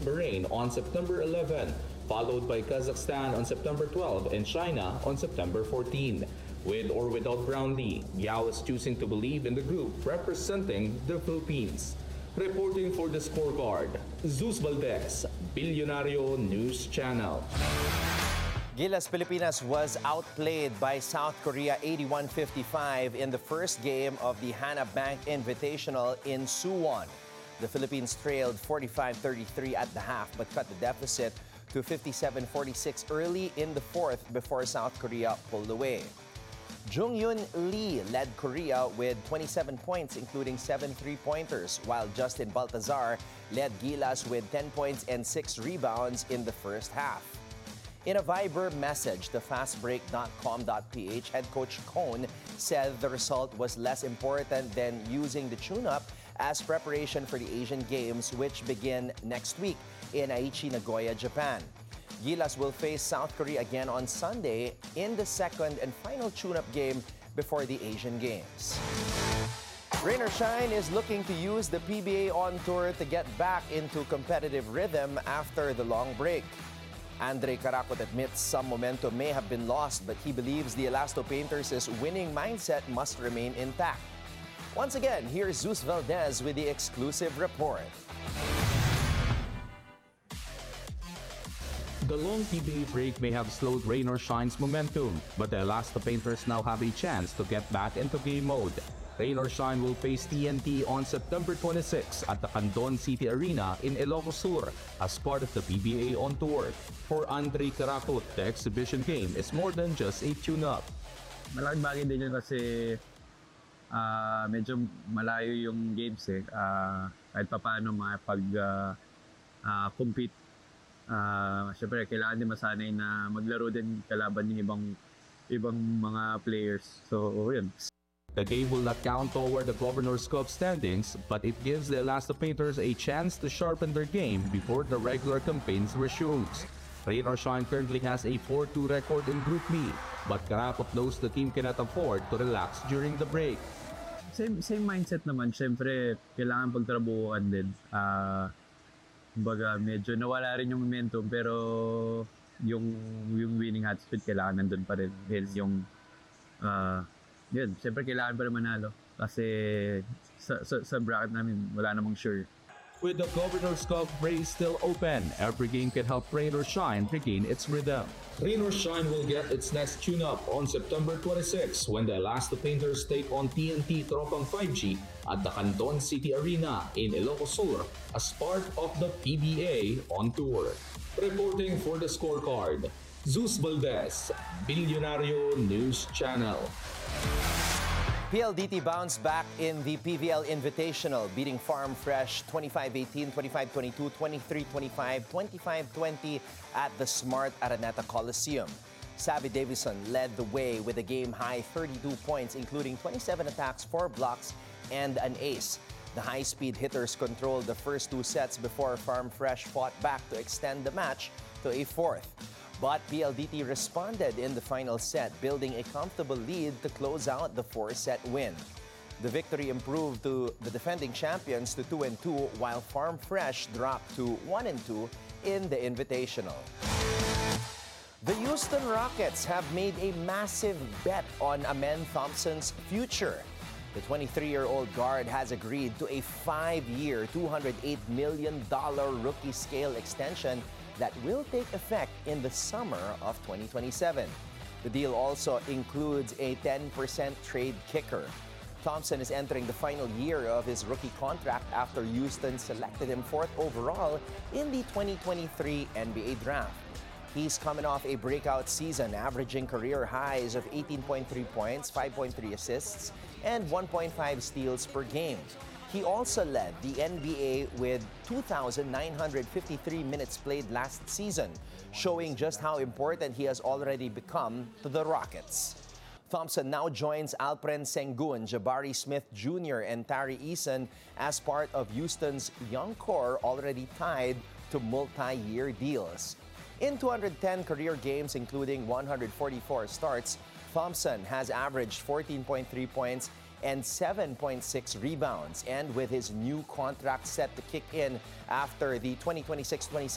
Bahrain on September 11, followed by Kazakhstan on September 12 and China on September 14. With or without Brownlee, Yao is choosing to believe in the group representing the Philippines. Reporting for the scorecard, Zeus Valdez, Billionario News Channel. Gilas Pilipinas was outplayed by South Korea 81-55 in the first game of the Hana Bank Invitational in Suwon. The Philippines trailed 45-33 at the half but cut the deficit to 57-46 early in the fourth before South Korea pulled away. Jung-Yoon Lee led Korea with 27 points, including 7 three-pointers, while Justin Baltazar led Gilas with 10 points and 6 rebounds in the first half. In a Viber message to fastbreak.com.ph, head coach Cone said the result was less important than using the tune-up as preparation for the Asian Games, which begin next week in Aichi, Nagoya, Japan. Gilas will face South Korea again on Sunday in the second and final tune-up game before the Asian Games. Rain or Shine is looking to use the PBA on tour to get back into competitive rhythm after the long break. Andre Caracot admits some momentum may have been lost, but he believes the Elasto Painters' winning mindset must remain intact. Once again, here's Zeus Valdez with the exclusive report. The long PBA break may have slowed Rain or Shine's momentum, but the Elasto Painters now have a chance to get back into game mode. Rain or Shine will face TNT on September 26 at the Candon City Arena in Ilocos Sur as part of the PBA on tour. For Andre Caracot, the exhibition game is more than just a tune-up. Malaking bagay din yun kasi medyo malayo yung games kahit pa paano makapag-compete. Siyempre, kailangan din masanay na maglaro din kalaban yung ibang mga players. So, yun. The game will not count toward the Governor's Cup standings, but it gives the Elasto Painters a chance to sharpen their game before the regular campaigns resumes. Rain or Shine currently has a 4-2 record in Group B, but Caracot knows the team cannot afford to relax during the break. Same mindset naman. Siyempre, kailangan pagtrabuhan din. Kumbaga, medyo nawala rin yung momentum, pero yung winning hot streak kailangan nandun pa rin. Dahil yun, siyempre kailangan pa rin manalo. Kasi sa bracket namin, wala namang sure. With the Governor's Cup race still open, every game can help Rain or Shine regain its rhythm. Rain or Shine will get its next tune-up on September 26 when the Elasto Painters take on TNT Tropang 5G at the Candon City Arena in Ilocos Sur as part of the PBA on tour. Reporting for the scorecard, Zeus Valdez, Billionario News Channel. PLDT bounced back in the PVL Invitational, beating Farm Fresh 25-18, 25-22, 23-25, 25-20 at the Smart Araneta Coliseum. Savvy Davison led the way with a game-high 32 points, including 27 attacks, 4 blocks, and an ace. The high-speed hitters controlled the first 2 sets before Farm Fresh fought back to extend the match to a fourth. But PLDT responded in the final set, building a comfortable lead to close out the 4-set win. The victory improved to the defending champions to 2-2, while Farm Fresh dropped to 1-2 in the Invitational. The Houston Rockets have made a massive bet on Amen Thompson's future. The 23-year-old guard has agreed to a 5-year, $208 million rookie scale extension that will take effect in the summer of 2027. The deal also includes a 10% trade kicker. Thompson is entering the final year of his rookie contract after Houston selected him 4th overall in the 2023 NBA Draft. He's coming off a breakout season, averaging career highs of 18.3 points, 5.3 assists, and 1.5 steals per game. He also led the NBA with 2,953 minutes played last season, showing just how important he has already become to the Rockets. Thompson now joins Alperen Sengun, Jabari Smith Jr., and Tari Eason as part of Houston's young core already tied to multi-year deals. In 210 career games, including 144 starts, Thompson has averaged 14.3 points, and 7.6 rebounds. And with his new contract set to kick in after the 2026-27